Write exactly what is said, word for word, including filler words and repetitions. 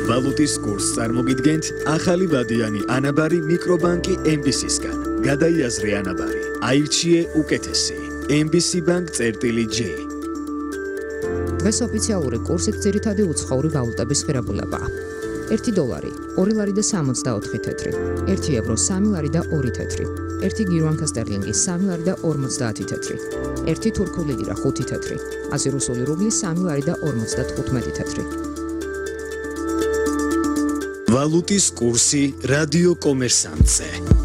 ვალუტის კურსს წარმოგიდგენთ ახალი ვადიანი ანაბარი მიკრობანკი ემ ბი სისგან. გადაიაზრე ანაბარი, აირჩიე უკეთესი. ემ ბი სი ბანკ წერტილი ჯი. დღეს ოფიციალური კურსით ძირითადი უცხოური ვალუტების ღირებულებაა. ერთი დოლარი, ორი ლარი და სამოცდაოთხი თეთრი, ერთი ევრო, სამი ლარი და ორი თეთრი, ერთი გირვანკა სტერლინგი, სამი ლარი და ორმოცდაათი თეთრი, ერთი თურქული ლირა, ხუთი თეთრი, ათი რუსული რუბლი, სამი ლარი და ორმოცდათხუთმეტი თეთრი. ვალუტის კურსი რადიო კომერსანტზე.